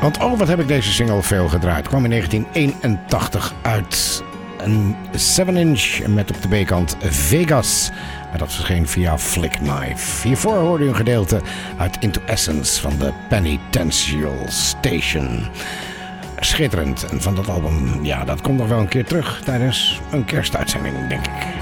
Want wat heb ik deze single veel gedraaid. Kwam in 1981 uit. Een 7-inch met op de B-kant Vegas. En dat verscheen via Flick Knife. Hiervoor hoorde u een gedeelte uit Into Essence van de Penitential Station. Schitterend. En van dat album, ja, dat komt nog wel een keer terug tijdens een kerstuitzending, denk ik.